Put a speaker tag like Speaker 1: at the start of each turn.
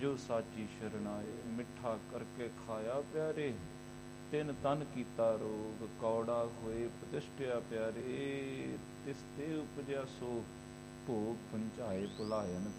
Speaker 1: ਜੋ ਸਾਚੀ ਸ਼ਰਨਾਏ। ਮਿੱਠਾ ਕਰਕੇ ਖਾਇਆ ਪਿਆਰੇ, ਤਿੰਨ ਤਨ ਕੀਤਾ ਰੋਗ। ਕੌੜਾ ਹੋਏ ਪ੍ਰਤਿਸ਼ਠਿਆ ਪਿਆਰੇ, ਤਿਸ ਤੇ ਉਪਜਿਆ ਸੋ ਭੋਗ। ਪੁੰਝਾਏ ਭੁਲਾਇਨ